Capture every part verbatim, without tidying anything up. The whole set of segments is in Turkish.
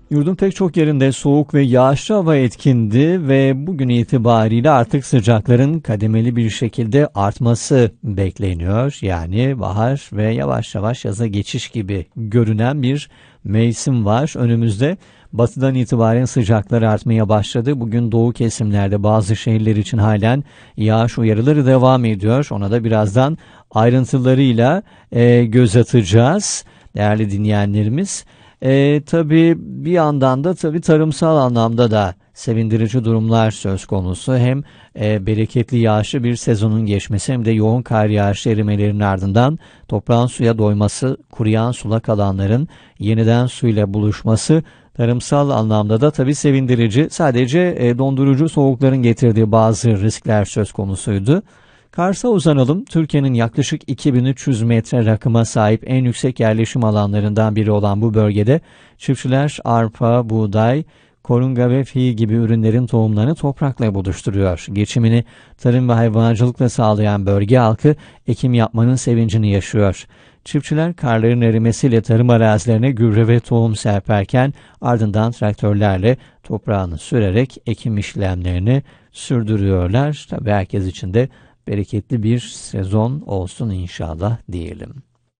Yurdun pek çok yerinde soğuk ve yağışlı hava etkindi ve bugün itibariyle artık sıcakların kademeli bir şekilde artması bekleniyor. Yani bahar ve yavaş yavaş yaza geçiş gibi görünen bir mevsim var önümüzde. Batıdan itibaren sıcaklar artmaya başladı. Bugün doğu kesimlerde bazı şehirler için halen yağış uyarıları devam ediyor. Ona da birazdan ayrıntılarıyla e, göz atacağız değerli dinleyenlerimiz. E, tabii bir yandan da tabii tarımsal anlamda da sevindirici durumlar söz konusu. Hem e, bereketli yağışlı bir sezonun geçmesi hem de yoğun kar yağışı erimelerinin ardından toprağın suya doyması, kuruyan sulak alanların yeniden suyla buluşması tarımsal anlamda da tabii sevindirici. Sadece e, dondurucu soğukların getirdiği bazı riskler söz konusuydu. Kars'a uzanalım. Türkiye'nin yaklaşık iki bin üç yüz metre rakıma sahip en yüksek yerleşim alanlarından biri olan bu bölgede çiftçiler arpa, buğday, korunga ve fiyi gibi ürünlerin tohumlarını toprakla buluşturuyor. Geçimini tarım ve hayvancılıkla sağlayan bölge halkı ekim yapmanın sevincini yaşıyor. Çiftçiler karların erimesiyle tarım arazilerine gübre ve tohum serperken ardından traktörlerle toprağını sürerek ekim işlemlerini sürdürüyorlar. Tabii herkes için de bereketli bir sezon olsun inşallah diyelim.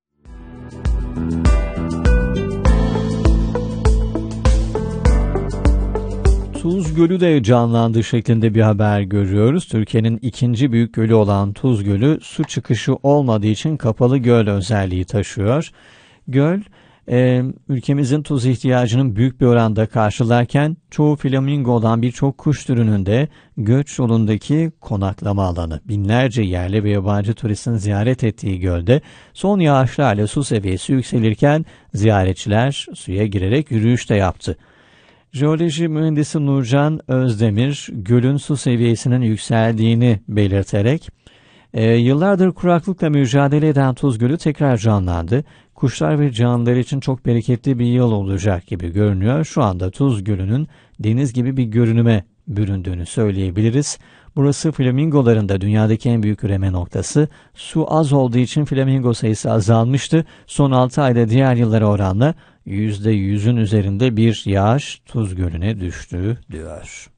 Tuz Gölü de canlandı şeklinde bir haber görüyoruz. Türkiye'nin ikinci büyük gölü olan Tuz Gölü su çıkışı olmadığı için kapalı göl özelliği taşıyor. Göl e, ülkemizin tuz ihtiyacının büyük bir oranda karşılarken çoğu flamingo olan birçok kuş türünün de göç yolundaki konaklama alanı. Binlerce yerli ve yabancı turistin ziyaret ettiği gölde son yağışlarla su seviyesi yükselirken ziyaretçiler suya girerek yürüyüş de yaptı. Jeoloji mühendisi Nurcan Özdemir, gölün su seviyesinin yükseldiğini belirterek, e, yıllardır kuraklıkla mücadele eden Tuz Gölü tekrar canlandı. Kuşlar ve canlılar için çok bereketli bir yıl olacak gibi görünüyor. Şu anda Tuz Gölü'nün deniz gibi bir görünüme büründüğünü söyleyebiliriz. Burası flamingoların da dünyadaki en büyük üreme noktası. Su az olduğu için flamingo sayısı azalmıştı. Son altı ayda diğer yıllara oranla yüzde yüzün üzerinde bir yağış Tuz Gölü'ne düştü diyor.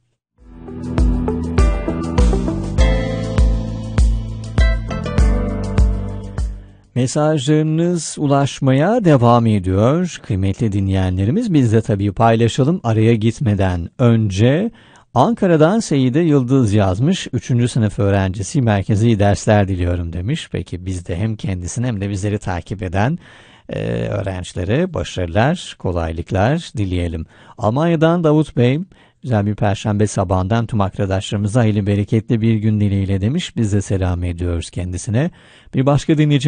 Mesajlarınız ulaşmaya devam ediyor. Kıymetli dinleyenlerimiz, biz de tabii paylaşalım. Araya gitmeden önce Ankara'dan Seyide Yıldız yazmış. üçüncü sınıf öğrencisi, merkezi dersler diliyorum demiş. Peki biz de hem kendisini hem de bizleri takip eden e, öğrencilere başarılar, kolaylıklar dileyelim. Almanya'dan Davut Bey, güzel bir perşembe sabahından tüm arkadaşlarımıza hayırlı bereketli bir gün dileğiyle demiş. Biz de selam ediyoruz kendisine. Bir başka dinleyici